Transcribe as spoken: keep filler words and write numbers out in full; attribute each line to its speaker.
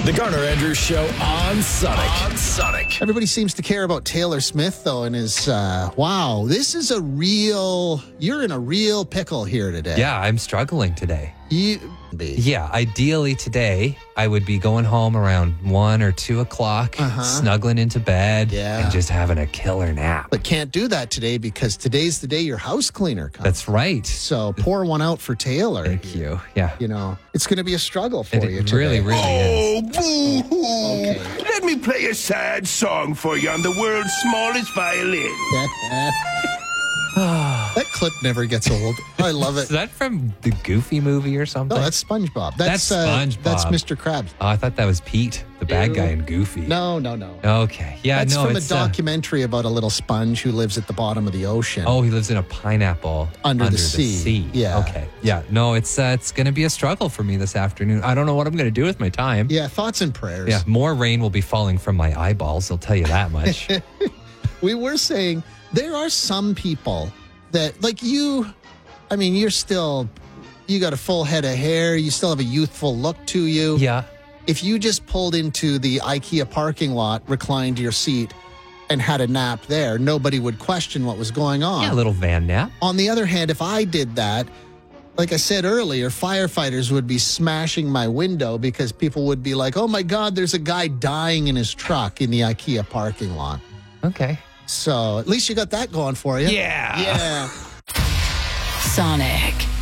Speaker 1: The Garner Andrews Show on Sonic. On Sonic.
Speaker 2: Everybody seems to care about Taylor Smith, though, and is, uh, wow, this is a real, you're in a real pickle here today.
Speaker 3: Yeah, I'm struggling today.
Speaker 2: You be.
Speaker 3: Yeah, ideally today, I would be going home around one or two o'clock,
Speaker 2: Uh-huh.
Speaker 3: snuggling into bed,
Speaker 2: Yeah.
Speaker 3: and just having a killer nap.
Speaker 2: But can't do that today because today's the day your house cleaner comes.
Speaker 3: That's right.
Speaker 2: So pour one out for Taylor.
Speaker 3: Thank you. Yeah.
Speaker 2: You know, it's going to be a struggle for
Speaker 3: It,
Speaker 2: you
Speaker 3: it
Speaker 2: today.
Speaker 3: really, really is.
Speaker 4: Oh, boo-hoo.
Speaker 2: Okay.
Speaker 4: Let me play a sad song for you on the world's smallest violin.
Speaker 2: That clip never gets old. I love
Speaker 3: Is
Speaker 2: it.
Speaker 3: that from the Goofy movie or something?
Speaker 2: No, that's SpongeBob.
Speaker 3: That's
Speaker 2: uh,
Speaker 3: SpongeBob.
Speaker 2: That's Mister Krabs.
Speaker 3: Oh, I thought that was Pete, the bad
Speaker 2: Ew.
Speaker 3: guy in Goofy.
Speaker 2: No, no, no.
Speaker 3: Okay. Yeah,
Speaker 2: That's
Speaker 3: no,
Speaker 2: from a
Speaker 3: it's... uh,
Speaker 2: documentary about a little sponge who lives at the bottom of the ocean.
Speaker 3: Oh, he lives in a pineapple
Speaker 2: Under the sea. Yeah.
Speaker 3: Okay. Yeah. No, it's uh, it's going to be a struggle for me this afternoon. I don't know what I'm going to do with my time.
Speaker 2: Yeah, thoughts and prayers.
Speaker 3: Yeah. More rain will be falling from my eyeballs. I'll tell you that much.
Speaker 2: We were saying there are some people that, like you, I mean, you're still, you got a full head of hair. You still have a youthful look to you.
Speaker 3: Yeah.
Speaker 2: If you just pulled into the IKEA parking lot, reclined your seat, and had a nap there, nobody would question what was going on.
Speaker 3: Yeah. A little van nap.
Speaker 2: On the other hand, if I did that, like I said earlier, firefighters would be smashing my window because people would be like, oh my God, there's a guy dying in his truck in the IKEA parking lot.
Speaker 3: Okay.
Speaker 2: So at least you got that going for you.
Speaker 3: Yeah.
Speaker 2: Yeah.
Speaker 5: Sonic.